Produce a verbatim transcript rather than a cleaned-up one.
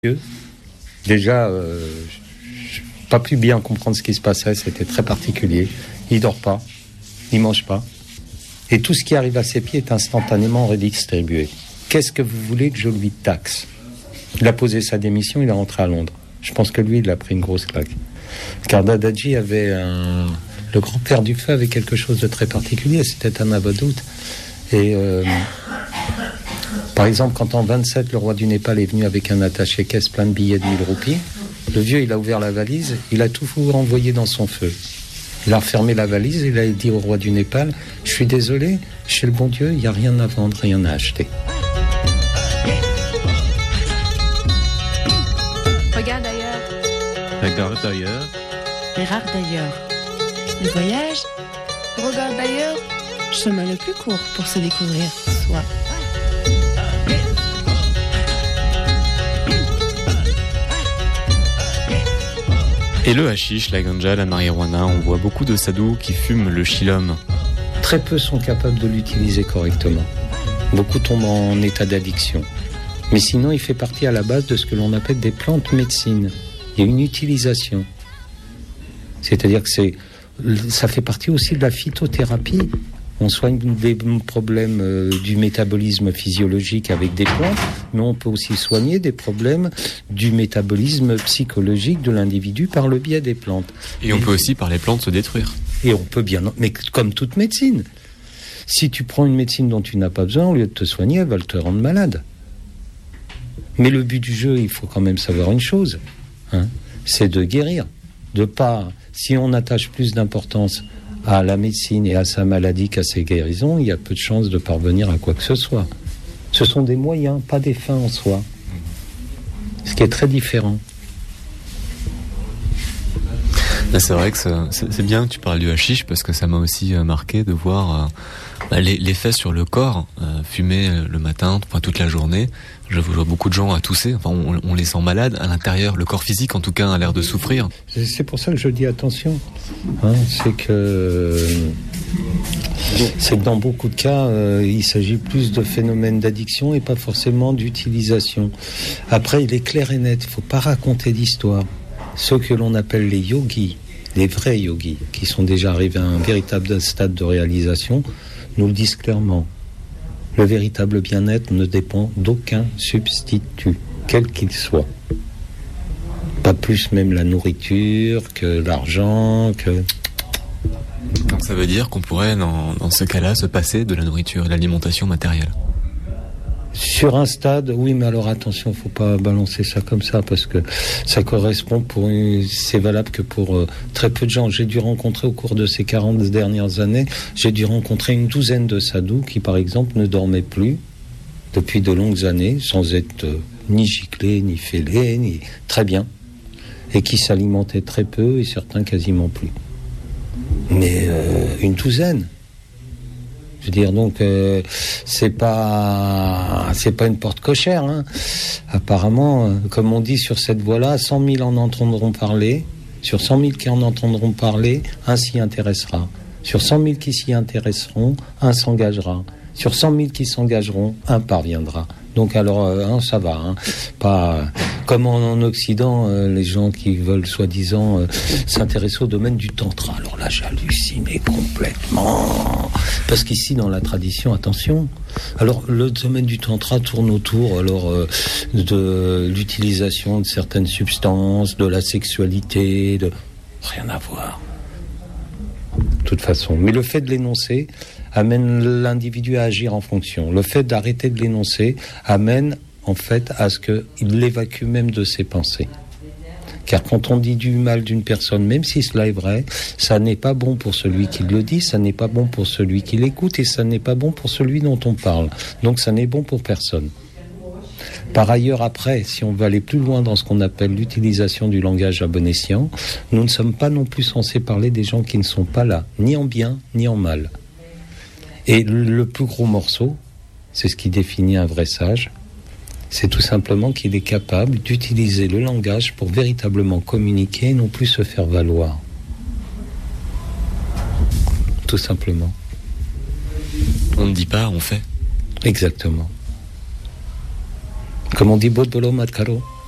Déjà, euh, je n'ai pas pu bien comprendre ce qui se passait, c'était très particulier. Il ne dort pas, il ne mange pas. Et tout ce qui arrive à ses pieds est instantanément redistribué. Qu'est-ce que vous voulez que je lui taxe ? Il a posé sa démission, il est rentré à Londres. Je pense que lui, il a pris une grosse claque. Car Dadadji avait un... Le grand-père du feu avait quelque chose de très particulier, c'était un Abhadout. Et euh, par exemple, quand en vingt-sept, le roi du Népal est venu avec un attaché-caisse plein de billets de mille roupies, le vieux, il a ouvert la valise, il a tout renvoyé dans son feu. Il a refermé la valise, il a dit au roi du Népal, « Je suis désolé, chez le bon Dieu, il n'y a rien à vendre, rien à acheter. » Regarde ailleurs. Regarde ailleurs. Regarde d'ailleurs. Le voyage, regarde d'ailleurs, chemin le plus court pour se découvrir soi. Et le hashish, la ganja, la marijuana, on voit beaucoup de sadhus qui fument le chillum. Très peu sont capables de l'utiliser correctement. Beaucoup tombent en état d'addiction. Mais sinon, il fait partie à la base de ce que l'on appelle des plantes médecines. Il y a une utilisation. C'est-à-dire que c'est, ça fait partie aussi de la phytothérapie. On soigne des problèmes euh, du métabolisme physiologique avec des plantes, mais on peut aussi soigner des problèmes du métabolisme psychologique de l'individu par le biais des plantes. Et on peut aussi par les plantes se détruire. Et on peut bien, mais comme toute médecine. Si tu prends une médecine dont tu n'as pas besoin, au lieu de te soigner, elle va te rendre malade. Mais le but du jeu, il faut quand même savoir une chose, hein, c'est de guérir. De pas, si on attache plus d'importance à la médecine et à sa maladie qu'à ses guérisons, il y a peu de chances de parvenir à quoi que ce soit. Ce sont des moyens, pas des fins en soi. Ce qui est très différent. Là, c'est vrai que ça, c'est, c'est bien que tu parles du hashish parce que ça m'a aussi marqué de voir euh, bah, les, l'effet sur le corps. Euh, fumer le matin, enfin, toute la journée. Je vois beaucoup de gens à tousser. Enfin, on, on les sent malades à l'intérieur. Le corps physique, en tout cas, a l'air de souffrir. C'est pour ça que je dis attention. Hein, c'est que c'est que dans beaucoup de cas, euh, il s'agit plus de phénomènes d'addiction et pas forcément d'utilisation. Après, il est clair et net. Il ne faut pas raconter d'histoire. Ceux que l'on appelle les yogis, les vrais yogis, qui sont déjà arrivés à un véritable stade de réalisation, nous le disent clairement. Le véritable bien-être ne dépend d'aucun substitut, quel qu'il soit. Pas plus même la nourriture que l'argent, que... Donc ça veut dire qu'on pourrait, dans, dans ce cas-là, se passer de la nourriture et de l'alimentation matérielle. Sur un stade, oui, mais alors attention, faut pas balancer ça comme ça parce que ça correspond pour une, c'est valable que pour euh, très peu de gens. J'ai dû rencontrer au cours de ces quarante dernières années, j'ai dû rencontrer une douzaine de sadhus qui, par exemple, ne dormaient plus depuis de longues années, sans être euh, ni giclés, ni fêlés, ni très bien, et qui s'alimentaient très peu et certains quasiment plus. Mais euh, une douzaine. Je veux dire, donc, euh, c'est pas, c'est pas une porte cochère, hein. Apparemment, euh, comme on dit sur cette voie-là, cent mille en entendront parler. Sur cent mille qui en entendront parler, un s'y intéressera. Sur cent mille qui s'y intéresseront, un s'engagera. Sur cent mille qui s'engageront, un parviendra. Donc alors, euh, hein, ça va. Hein. Pas comme en, en Occident, euh, les gens qui veulent soi-disant euh, s'intéresser au domaine du tantra. Alors là, j'hallucinais complètement. Parce qu'ici, dans la tradition, attention. Alors, le domaine du tantra tourne autour alors euh, de l'utilisation de certaines substances, de la sexualité, de rien à voir. De toute façon. Mais le fait de l'énoncer amène l'individu à agir en fonction. Le fait d'arrêter de l'énoncer amène en fait à ce qu'il l'évacue même de ses pensées. Car quand on dit du mal d'une personne, même si cela est vrai, ça n'est pas bon pour celui qui le dit, ça n'est pas bon pour celui qui l'écoute et ça n'est pas bon pour celui dont on parle. Donc ça n'est bon pour personne. Par ailleurs, après, si on veut aller plus loin dans ce qu'on appelle l'utilisation du langage à bon escient, nous ne sommes pas non plus censés parler des gens qui ne sont pas là, ni en bien, ni en mal. Et le plus gros morceau, c'est ce qui définit un vrai sage, c'est tout simplement qu'il est capable d'utiliser le langage pour véritablement communiquer et non plus se faire valoir. Tout simplement. On ne dit pas, on fait. Exactement. Comme on dit, Bodbolo Matkaro.